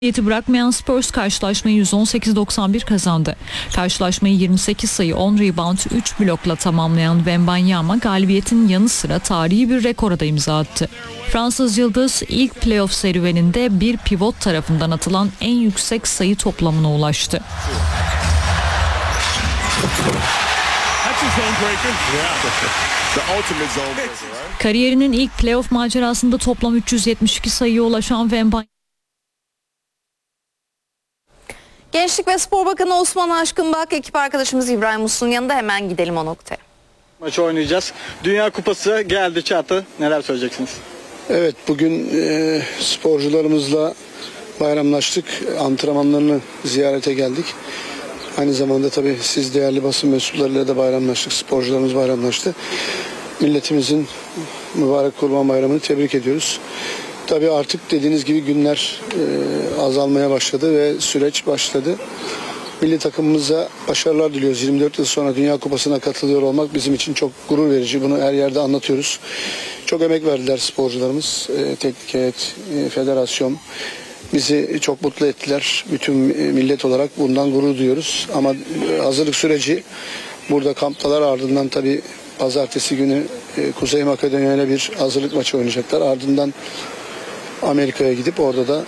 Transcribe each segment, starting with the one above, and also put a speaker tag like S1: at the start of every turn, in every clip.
S1: Galibiyeti bırakmayan Spurs karşılaşmayı 118-91 kazandı. Karşılaşmayı 28 sayı 10 rebound 3 blokla tamamlayan Wembanyama galibiyetin yanı sıra tarihi bir rekora da imza attı. Fransız yıldız ilk playoff serüveninde bir pivot tarafından atılan en yüksek sayı toplamına ulaştı. Kariyerinin ilk playoff macerasında toplam 372 sayıya ulaşan Wembanyama
S2: Gençlik ve Spor Bakanı Osman Aşkınbak, ekip arkadaşımız İbrahim Uslu'nun yanında, hemen gidelim o noktaya.
S3: Maçı oynayacağız. Dünya Kupası geldi çattı. Neler söyleyeceksiniz?
S4: Evet, bugün sporcularımızla bayramlaştık. Antrenmanlarını ziyarete geldik. Aynı zamanda tabii siz değerli basın mensuplarıyla da bayramlaştık. Sporcularımız bayramlaştı. Milletimizin mübarek Kurban Bayramı'nı tebrik ediyoruz. Tabii artık dediğiniz gibi günler azalmaya başladı ve süreç başladı. Milli takımımıza başarılar diliyoruz. 24 yıl sonra Dünya Kupası'na katılıyor olmak bizim için çok gurur verici. Bunu her yerde anlatıyoruz. Çok emek verdiler sporcularımız. Teknik heyet, federasyon. Bizi çok mutlu ettiler. Bütün millet olarak bundan gurur duyuyoruz. Ama hazırlık süreci burada kamptalar, ardından tabii pazartesi günü Kuzey Makedonya ile bir hazırlık maçı oynayacaklar. Ardından Amerika'ya gidip orada da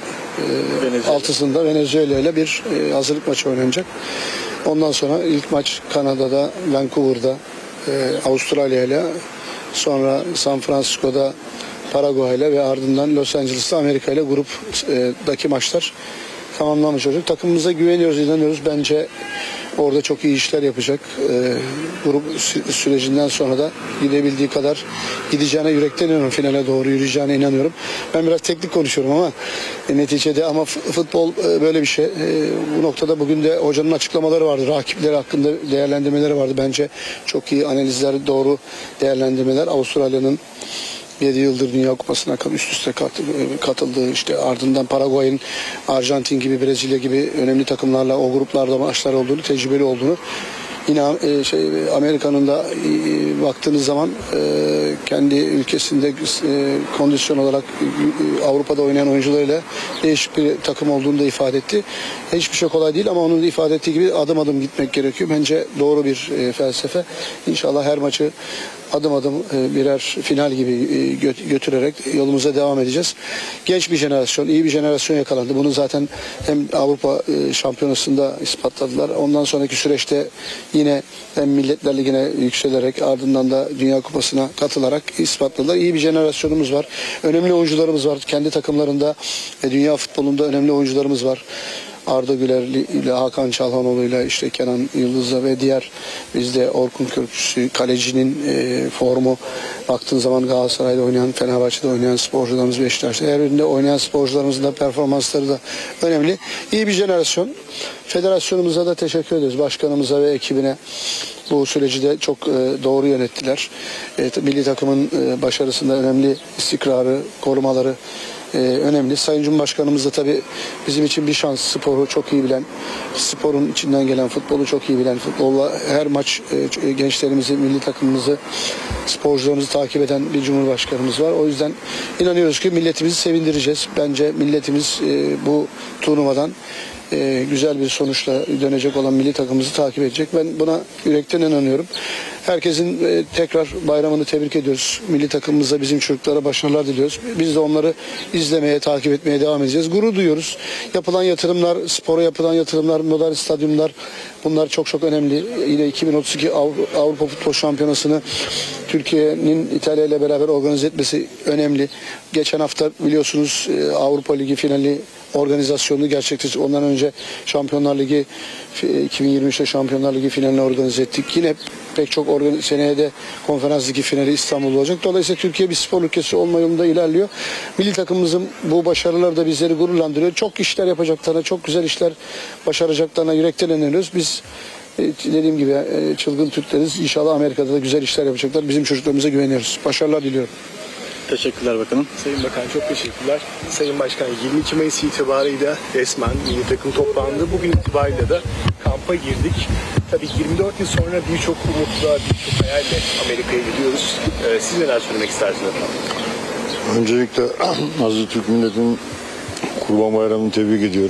S4: altısında Venezuela ile bir hazırlık maçı oynanacak. Ondan sonra ilk maç Kanada'da, Vancouver'da, Avustralya ile, sonra San Francisco'da Paraguay ile ve ardından Los Angeles'ta Amerika ile gruptaki maçlar tamamlanmış olacak. Takımımıza güveniyoruz, inanıyoruz. Bence orada çok iyi işler yapacak. Grup sürecinden sonra da gidebildiği kadar gideceğine yürekten inanıyorum. Finale doğru yürüyeceğine inanıyorum. Ben biraz teknik konuşuyorum ama neticede ama futbol böyle bir şey. Bu noktada bugün de hocanın açıklamaları vardı. Rakipleri hakkında değerlendirmeleri vardı. Bence çok iyi analizler, doğru değerlendirmeler. Avustralya'nın 7 yıldır Dünya Kupası'na üst üste katıldığı, işte ardından Paraguay'ın, Arjantin gibi, Brezilya gibi önemli takımlarla o gruplarda maçlar olduğunu, tecrübeli olduğunu, yine Amerika'nın da baktığınız zaman kendi ülkesinde kondisyon olarak Avrupa'da oynayan oyuncularıyla değişik bir takım olduğunu da ifade etti. Hiçbir şey kolay değil ama onun da ifade ettiği gibi adım adım gitmek gerekiyor. Bence doğru bir felsefe. İnşallah her maçı adım adım birer final gibi götürerek yolumuza devam edeceğiz. Genç bir jenerasyon, iyi bir jenerasyon yakalandı. Bunu zaten hem Avrupa Şampiyonası'nda ispatladılar. Ondan sonraki süreçte yine hem Milletler Ligi'ne yükselerek, ardından da Dünya Kupası'na katılarak ispatladılar. İyi bir jenerasyonumuz var. Önemli oyuncularımız var. Kendi takımlarında ve dünya futbolunda önemli oyuncularımız var. Arda Güler ile Hakan Çalhanoğlu ile işte Kenan Yıldız'la ve diğer bizde Orkun Kökçüsü, kalecinin formu, baktığın zaman Galatasaray'da oynayan, Fenerbahçe'de oynayan sporcularımız, Beşiktaş'ta her birinde oynayan sporcularımızın da performansları da önemli. İyi bir jenerasyon. Federasyonumuza da teşekkür ediyoruz. Başkanımıza ve ekibine bu süreci de çok doğru yönettiler. Milli takımın başarısında önemli istikrarı, korumaları önemli. Sayın Cumhurbaşkanımız da tabii bizim için bir şans. Sporu çok iyi bilen, sporun içinden gelen, futbolu çok iyi bilen, futbolla her maç gençlerimizi, milli takımımızı, sporcularımızı takip eden bir Cumhurbaşkanımız var. O yüzden inanıyoruz ki milletimizi sevindireceğiz. Bence milletimiz bu turnuvadan güzel bir sonuçla dönecek olan milli takımımızı takip edecek. Ben buna yürekten inanıyorum. Herkesin tekrar bayramını tebrik ediyoruz. Milli takımımıza, bizim çocuklara başarılar diliyoruz. Biz de onları izlemeye, takip etmeye devam edeceğiz. Gurur duyuyoruz. Yapılan yatırımlar, spora yapılan yatırımlar, modern stadyumlar, bunlar çok çok önemli. Yine 2032 Avrupa Futbol Şampiyonası'nı Türkiye'nin İtalya ile beraber organize etmesi önemli. Geçen hafta biliyorsunuz Avrupa Ligi finali organizasyonunu gerçekleştirdik. Ondan önce Şampiyonlar Ligi 2023'te Şampiyonlar Ligi finalini organize ettik. Yine pek çok seneye de Konferans Ligi finali İstanbul'da olacak. Dolayısıyla Türkiye bir spor ülkesi olma yolunda ilerliyor. Milli takımımızın bu başarıları da bizleri gururlandırıyor. Çok işler yapacaklarına, çok güzel işler başaracaklarına yürekten inanıyoruz. Biz dediğim gibi çılgın Türkleriz. İnşallah Amerika'da da güzel işler yapacaklar. Bizim çocuklarımıza güveniyoruz. Başarılar diliyorum.
S3: Teşekkürler bakanım.
S5: Sayın Bakan çok teşekkürler. Sayın Başkan 22 Mayıs itibarıyla resmen milli takım toplandı. Bugün itibariyle de kampa girdik. Tabii 24 yıl sonra birçok umutla, birçok hayalle Amerika'ya gidiyoruz. Siz neler söylemek istersiniz efendim?
S6: Öncelikle Aziz Türk milletinin Kurban Bayramı'nı tebrik ediyorum.